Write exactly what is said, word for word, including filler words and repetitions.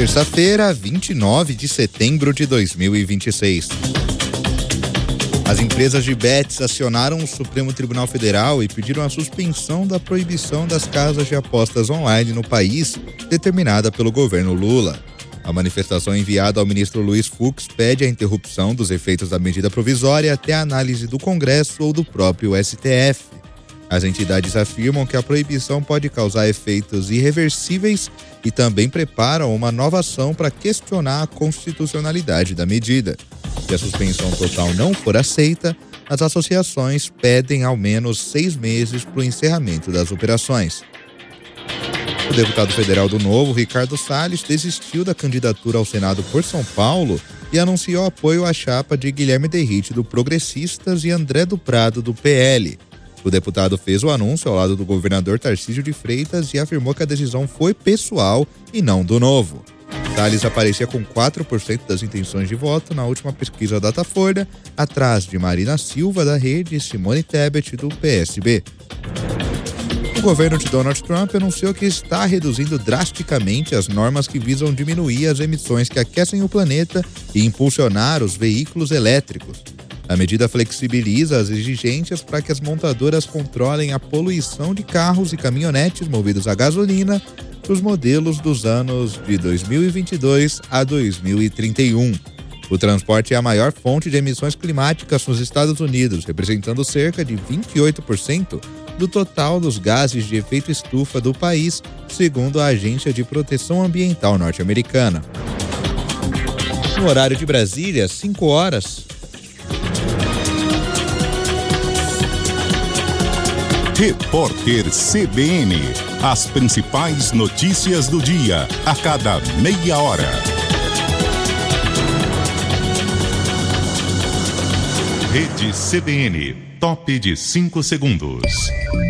Terça-feira, vinte e nove de setembro de dois mil e vinte e seis. As empresas de bets acionaram o Supremo Tribunal Federal e pediram a suspensão da proibição das casas de apostas online no país, determinada pelo governo Lula. A manifestação enviada ao ministro Luiz Fux pede a interrupção dos efeitos da medida provisória até a análise do Congresso ou do próprio S T F. As entidades afirmam que a proibição pode causar efeitos irreversíveis e também preparam uma nova ação para questionar a constitucionalidade da medida. Se a suspensão total não for aceita, as associações pedem ao menos seis meses para o encerramento das operações. O deputado federal do Novo, Ricardo Salles, desistiu da candidatura ao Senado por São Paulo e anunciou apoio à chapa de Guilherme Derrite, do Progressistas, e André do Prado, do P L. O deputado fez o anúncio ao lado do governador Tarcísio de Freitas e afirmou que a decisão foi pessoal e não do Novo. Salles aparecia com quatro por cento das intenções de voto na última pesquisa Datafolha, atrás de Marina Silva, da Rede, e Simone Tebet, do P S B. O governo de Donald Trump anunciou que está reduzindo drasticamente as normas que visam diminuir as emissões que aquecem o planeta e impulsionar os veículos elétricos. A medida flexibiliza as exigências para que as montadoras controlem a poluição de carros e caminhonetes movidos a gasolina para os modelos dos anos de dois mil e vinte e dois a dois mil e trinta e um. O transporte é a maior fonte de emissões climáticas nos Estados Unidos, representando cerca de vinte e oito por cento do total dos gases de efeito estufa do país, segundo a Agência de Proteção Ambiental norte-americana. No horário de Brasília, cinco horas. Repórter C B N. As principais notícias do dia, a cada meia hora. Rede C B N. Top de cinco segundos.